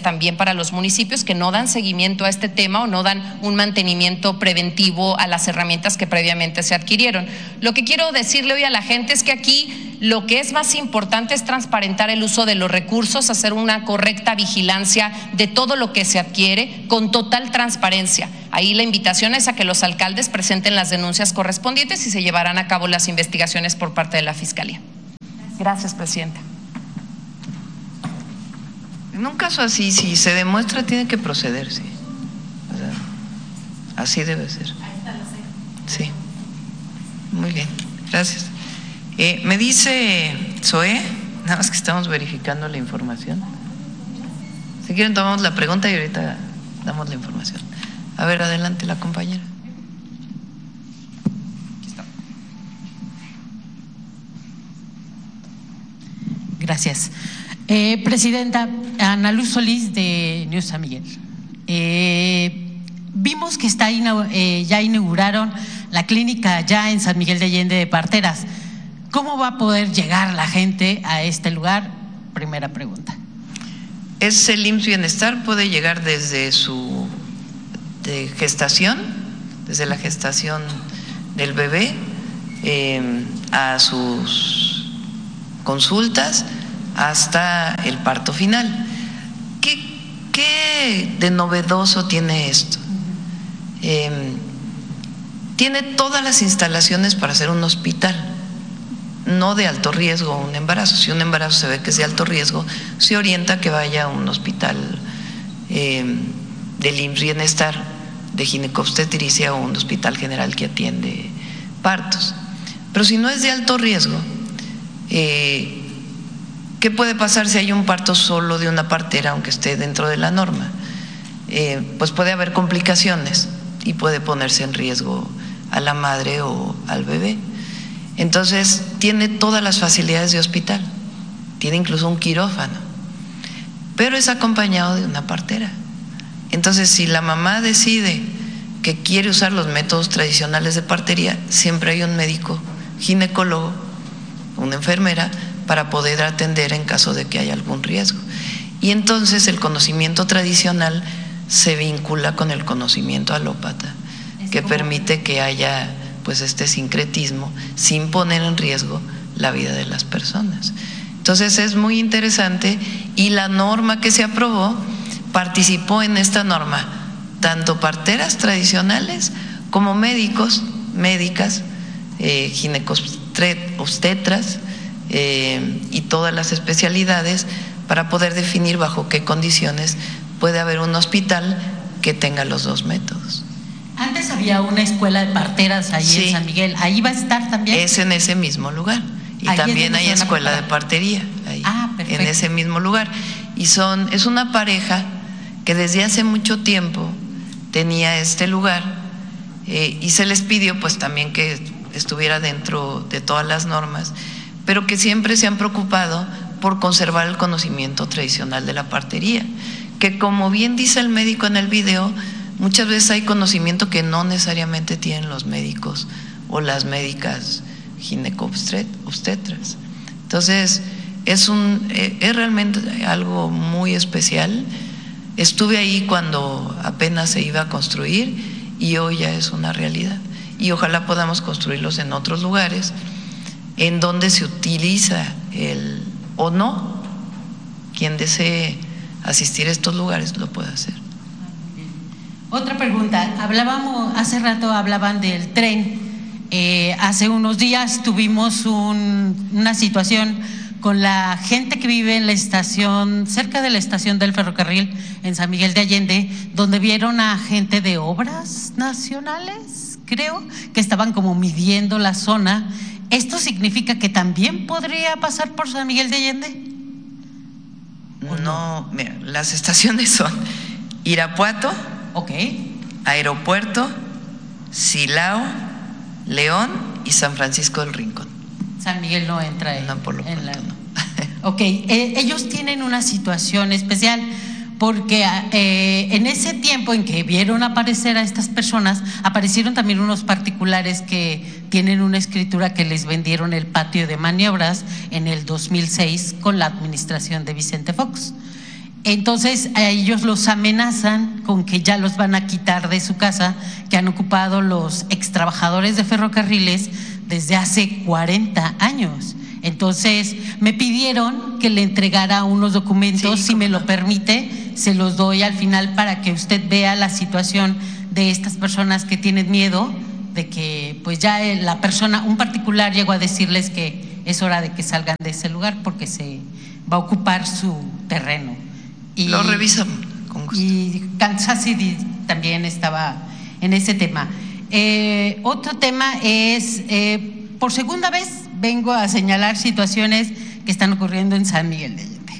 también para los municipios que no dan seguimiento a este tema o no dan un mantenimiento preventivo a las herramientas que previamente se adquirieron. Lo que quiero decirle hoy a la gente es que aquí lo que es más importante es transparentar el uso de los recursos, hacer una correcta vigilancia de todo lo que se adquiere con total transparencia. Ahí la invitación es a que los alcaldes presenten las denuncias correspondientes y se llevarán a cabo las investigaciones por parte de la Fiscalía. Gracias, Presidenta. En un caso así, si se demuestra, tiene que procederse. O sea, así debe ser. Sí. Muy bien, gracias. Eh, me dice Zoé, nada más que estamos verificando la información. Si quieren tomamos la pregunta y ahorita damos la información. A ver, adelante la compañera. Gracias. Eh, Presidenta, Ana Luz Solís de News San Miguel. Eh, vimos que está eh, ya inauguraron la clínica ya en San Miguel de Allende de Parteras. ¿Cómo va a poder llegar la gente a este lugar? Primera pregunta. Es el I M S S Bienestar, puede llegar desde su de gestación, desde la gestación del bebé, eh, a sus consultas, hasta el parto final. ¿Qué, qué de novedoso tiene esto? Eh, tiene todas las instalaciones para ser un hospital. No de alto riesgo un embarazo. Si un embarazo se ve que es de alto riesgo, se orienta a que vaya a un hospital eh, del I M S S Bienestar, de ginecobstetricia o un hospital general que atiende partos. Pero si no es de alto riesgo, eh, ¿qué puede pasar si hay un parto solo de una partera, aunque esté dentro de la norma? Eh, pues puede haber complicaciones y puede ponerse en riesgo a la madre o al bebé. Entonces, tiene todas las facilidades de hospital, tiene incluso un quirófano, pero es acompañado de una partera. Entonces, si la mamá decide que quiere usar los métodos tradicionales de partería, siempre hay un médico ginecólogo, una enfermera, para poder atender en caso de que haya algún riesgo. Y entonces el conocimiento tradicional se vincula con el conocimiento alópata, que permite que haya pues este sincretismo sin poner en riesgo la vida de las personas. Entonces es muy interesante y la norma que se aprobó participó en esta norma tanto parteras tradicionales como médicos, médicas, eh, ginecobstetras eh, y todas las especialidades para poder definir bajo qué condiciones puede haber un hospital que tenga los dos métodos. Antes había una escuela de parteras ahí sí. en San Miguel, ¿ahí va a estar también? Es en ese mismo lugar y ahí también hay escuela de partería ahí, ah, en ese mismo lugar. Y son, es una pareja que desde hace mucho tiempo tenía este lugar eh, y se les pidió pues también que estuviera dentro de todas las normas, pero que siempre se han preocupado por conservar el conocimiento tradicional de la partería, que como bien dice el médico en el video, muchas veces hay conocimiento que no necesariamente tienen los médicos o las médicas ginecobstetras. Entonces, es, un, es realmente algo muy especial. Estuve ahí cuando apenas se iba a construir y hoy ya es una realidad. Y ojalá podamos construirlos en otros lugares en donde se utiliza el o no, quien desee asistir a estos lugares lo puede hacer. Otra pregunta, hablábamos, hace rato hablaban del tren, eh, hace unos días tuvimos un, una situación con la gente que vive en la estación, cerca de la estación del ferrocarril en San Miguel de Allende, donde vieron a gente de Obras Nacionales, creo, que estaban como midiendo la zona. ¿Esto significa que también podría pasar por San Miguel de Allende? No, mira, las estaciones son Irapuato, okay. Aeropuerto, Silao, León y San Francisco del Rincón. San Miguel no entra en, no, por lo en pronto, la… no. Ok, eh, ellos tienen una situación especial porque eh, en ese tiempo en que vieron aparecer a estas personas, aparecieron también unos particulares que tienen una escritura que les vendieron el patio de maniobras en el dos mil seis con la administración de Vicente Fox. Entonces a ellos los amenazan con que ya los van a quitar de su casa, que han ocupado los extrabajadores de ferrocarriles desde hace cuarenta años. Entonces me pidieron que le entregara unos documentos, sí, si me lo permite, se los doy al final para que usted vea la situación de estas personas que tienen miedo de que pues ya la persona, un particular llegó a decirles que es hora de que salgan de ese lugar porque se va a ocupar su terreno. Y, lo revisan con gusto. Y Kansas City también estaba en ese tema. Eh, otro tema es, eh, por segunda vez vengo a señalar situaciones que están ocurriendo en San Miguel de Allende.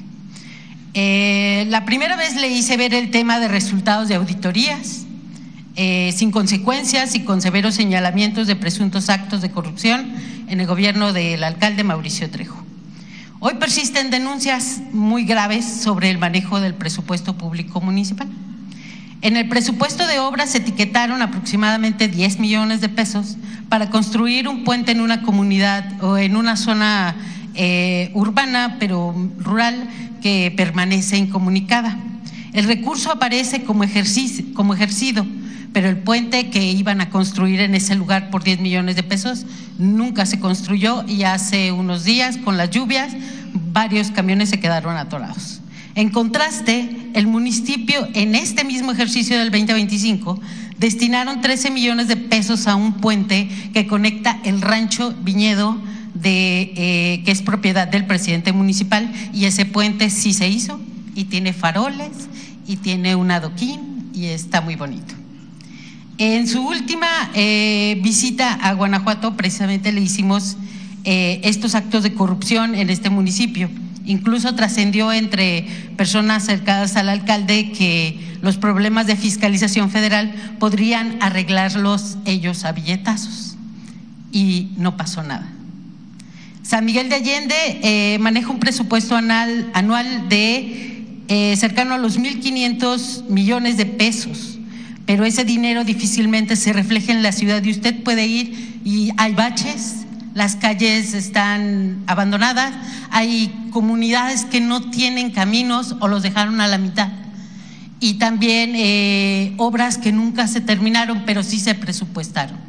Eh, la primera vez le hice ver el tema de resultados de auditorías, eh, sin consecuencias y con severos señalamientos de presuntos actos de corrupción en el gobierno del alcalde Mauricio Trejo. Hoy persisten denuncias muy graves sobre el manejo del presupuesto público municipal. En el presupuesto de obras se etiquetaron aproximadamente diez millones de pesos para construir un puente en una comunidad o en una zona eh, urbana, pero rural, que permanece incomunicada. El recurso aparece como, ejercicio, como ejercido, pero el puente que iban a construir en ese lugar por diez millones de pesos nunca se construyó y hace unos días, con las lluvias, varios camiones se quedaron atorados. En contraste, el municipio en este mismo ejercicio del veinte veinticinco destinaron trece millones de pesos a un puente que conecta el rancho Viñedo, de, eh, que es propiedad del presidente municipal, y ese puente sí se hizo y tiene faroles y tiene un adoquín y está muy bonito. En su última eh, visita a Guanajuato, precisamente le hicimos eh, estos actos de corrupción en este municipio. Incluso trascendió entre personas cercanas al alcalde que los problemas de fiscalización federal podrían arreglarlos ellos a billetazos, y no pasó nada. San Miguel de Allende eh, maneja un presupuesto anual, anual de eh, cercano a los mil quinientos millones de pesos, pero ese dinero difícilmente se refleja en la ciudad y usted puede ir y hay baches, las calles están abandonadas, hay comunidades que no tienen caminos o los dejaron a la mitad, y también eh, obras que nunca se terminaron pero sí se presupuestaron.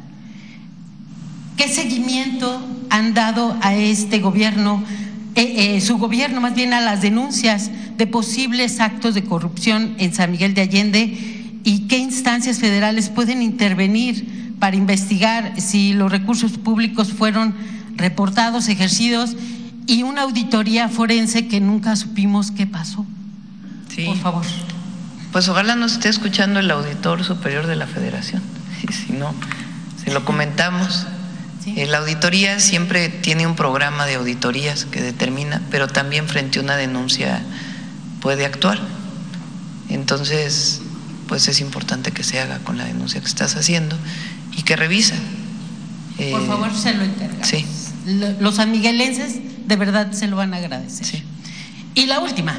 ¿Qué seguimiento han dado a este gobierno, eh, eh, su gobierno más bien, a las denuncias de posibles actos de corrupción en San Miguel de Allende? ¿Y qué instancias federales pueden intervenir para investigar si los recursos públicos fueron reportados, ejercidos, y una auditoría forense que nunca supimos qué pasó? Sí. Por favor. Pues ojalá nos esté escuchando el auditor superior de la Federación, y si no, se lo comentamos. Sí. La auditoría siempre tiene un programa de auditorías que determina, pero también frente a una denuncia puede actuar. Entonces, pues es importante que se haga con la denuncia que estás haciendo y que revisa. Por eh, favor, se lo encargamos. Sí. Los sanmiguelenses de verdad se lo van a agradecer. Sí. Y la última,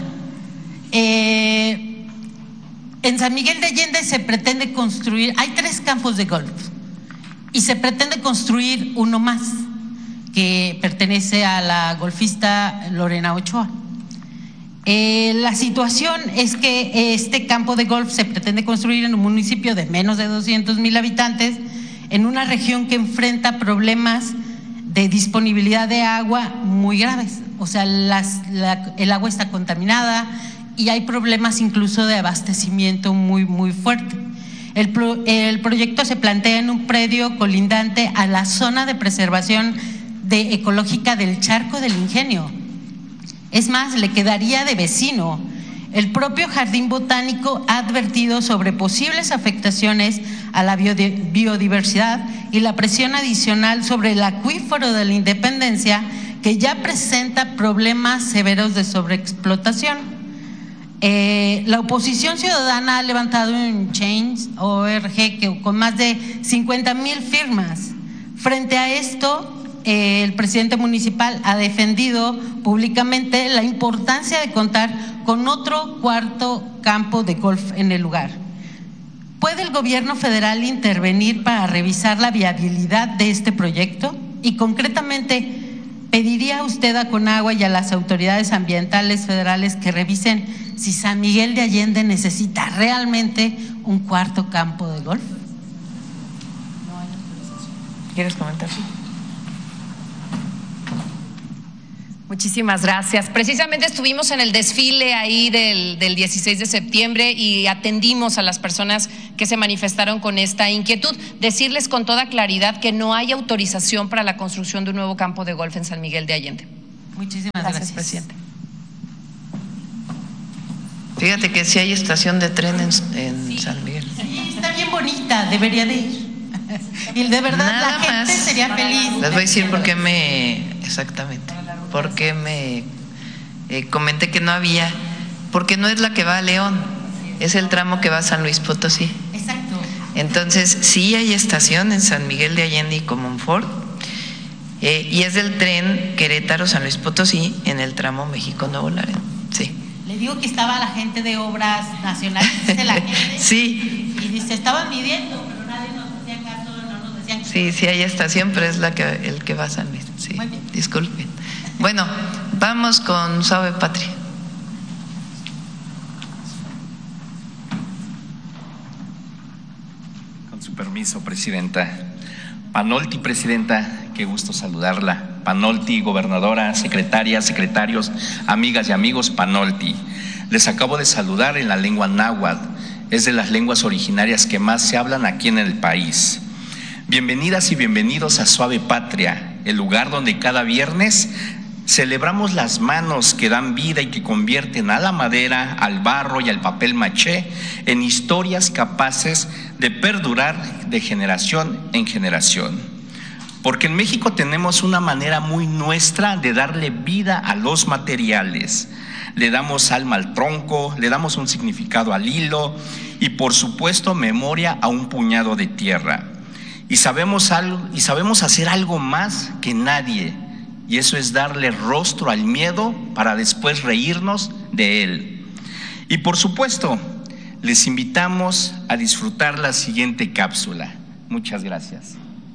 eh, en San Miguel de Allende se pretende construir, hay tres campos de golf y se pretende construir uno más que pertenece a la golfista Lorena Ochoa. Eh, la situación es que este campo de golf se pretende construir en un municipio de menos de doscientos mil habitantes, en una región que enfrenta problemas de disponibilidad de agua muy graves. O sea, las, la, el agua está contaminada y hay problemas incluso de abastecimiento muy, muy fuerte. El, pro, el proyecto se plantea en un predio colindante a la zona de preservación de ecológica del Charco del Ingenio. Es más, le quedaría de vecino. El propio Jardín Botánico ha advertido sobre posibles afectaciones a la biodiversidad y la presión adicional sobre el acuífero de la Independencia, que ya presenta problemas severos de sobreexplotación. Eh, la oposición ciudadana ha levantado un Change punto org que con más de cincuenta mil firmas. Frente a esto, Eh, el presidente municipal ha defendido públicamente la importancia de contar con otro cuarto campo de golf en el lugar. ¿Puede el gobierno federal intervenir para revisar la viabilidad de este proyecto? Y concretamente, ¿pediría usted a Conagua y a las autoridades ambientales federales que revisen si San Miguel de Allende necesita realmente un cuarto campo de golf? ¿Quieres comentar? Muchísimas gracias. Precisamente estuvimos en el desfile ahí del, del dieciséis de septiembre y atendimos a las personas que se manifestaron con esta inquietud. Decirles con toda claridad que no hay autorización para la construcción de un nuevo campo de golf en San Miguel de Allende. Muchísimas gracias, gracias. presidente. Fíjate que sí hay estación de tren en, en sí. San Miguel. Sí, está bien bonita, debería de ir. Y de verdad Nada la gente más, sería feliz. Les voy a decir por qué me, exactamente, por qué me eh, comenté que no había, porque no es la que va a León, es el tramo que va a San Luis Potosí. Exacto. Entonces sí hay estación en San Miguel de Allende y Comonfort, eh, y es del tren Querétaro-San Luis Potosí en el tramo México-Nuevo Laredo. Sí. Le digo que estaba la gente de Obras Nacionales, dice la gente. Sí. Y dice, estaban midiendo. Sí, sí hay estación, pero es la que, el que va a San Luis. Sí, disculpen. Bueno, vamos con Suave Patria. Con su permiso, presidenta. Panolti, presidenta, qué gusto saludarla. Panolti, gobernadora, secretaria, secretarios, amigas y amigos, Panolti. Les acabo de saludar en la lengua náhuatl. Es de las lenguas originarias que más se hablan aquí en el país. Bienvenidas y bienvenidos a Suave Patria, el lugar donde cada viernes celebramos las manos que dan vida y que convierten a la madera, al barro y al papel maché en historias capaces de perdurar de generación en generación. Porque en México tenemos una manera muy nuestra de darle vida a los materiales. Le damos alma al tronco, le damos un significado al hilo y por supuesto memoria a un puñado de tierra. Y sabemos algo, y sabemos hacer algo más que nadie, y eso es darle rostro al miedo para después reírnos de él. Y por supuesto, les invitamos a disfrutar la siguiente cápsula. Muchas gracias.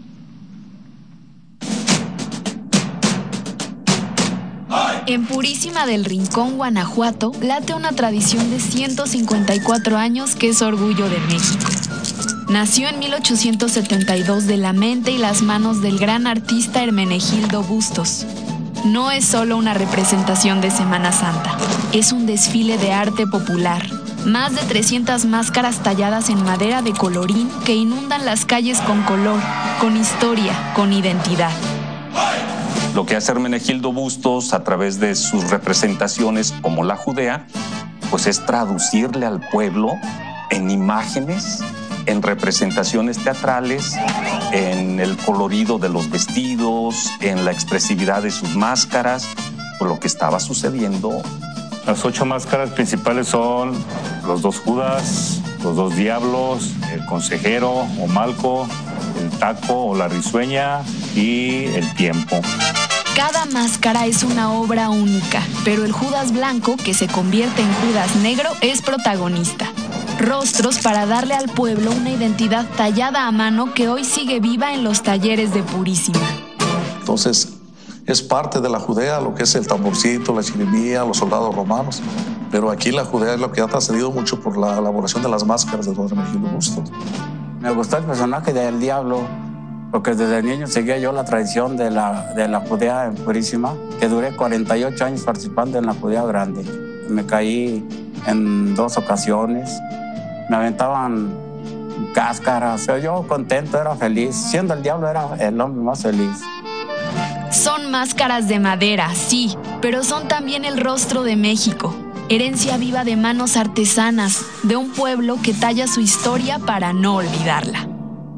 En Purísima del Rincón, Guanajuato, late una tradición de ciento cincuenta y cuatro años que es orgullo de México. Nació en mil ochocientos setenta y dos de la mente y las manos del gran artista Hermenegildo Bustos. No es solo una representación de Semana Santa, es un desfile de arte popular. Más de trescientas máscaras talladas en madera de colorín que inundan las calles con color, con historia, con identidad. Lo que hace Hermenegildo Bustos a través de sus representaciones como la Judea, pues es traducirle al pueblo en imágenes, en representaciones teatrales, en el colorido de los vestidos, en la expresividad de sus máscaras, por lo que estaba sucediendo. Las ocho máscaras principales son los dos Judas, los dos diablos, el consejero o Malco, el taco o la risueña y el tiempo. Cada máscara es una obra única, pero el Judas blanco, que se convierte en Judas negro, es protagonista. Rostros para darle al pueblo una identidad tallada a mano que hoy sigue viva en los talleres de Purísima. Entonces, es parte de la Judea, lo que es el tamborcito, la chirimía, los soldados romanos. Pero aquí la Judea es lo que ha trascendido mucho por la elaboración de las máscaras de don Hermenegildo Bustos. Me gustó el personaje del diablo, porque desde niño seguía yo la tradición de la, de la Judea en Purísima, que duré cuarenta y ocho años participando en la Judea Grande. Me caí en dos ocasiones, me aventaban cáscaras, yo contento, era feliz. Siendo el diablo era el hombre más feliz. Son máscaras de madera, sí, pero son también el rostro de México. Herencia viva de manos artesanas, de un pueblo que talla su historia para no olvidarla.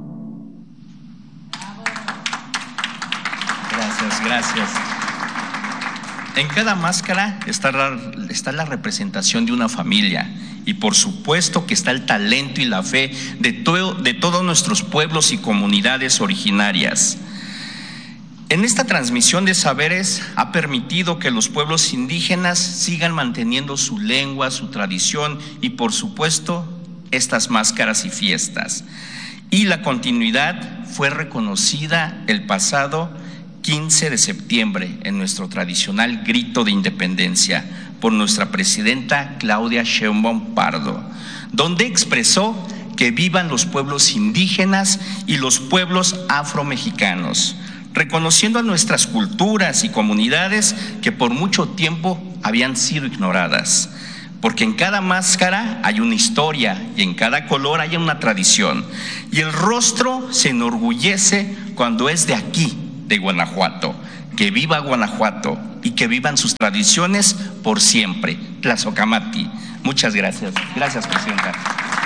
Gracias, gracias. En cada máscara está la, está la representación de una familia y por supuesto que está el talento y la fe de, todo, de todos nuestros pueblos y comunidades originarias. En esta transmisión de saberes ha permitido que los pueblos indígenas sigan manteniendo su lengua, su tradición y por supuesto estas máscaras y fiestas. Y la continuidad fue reconocida el pasado quince de septiembre, en nuestro tradicional grito de independencia por nuestra presidenta Claudia Sheinbaum Pardo, donde expresó que vivan los pueblos indígenas y los pueblos afromexicanos, reconociendo a nuestras culturas y comunidades que por mucho tiempo habían sido ignoradas. Porque en cada máscara hay una historia y en cada color hay una tradición. Y el rostro se enorgullece cuando es de aquí, de Guanajuato. Que viva Guanajuato y que vivan sus tradiciones por siempre. Tlazocamati. Muchas gracias. Gracias, presidenta.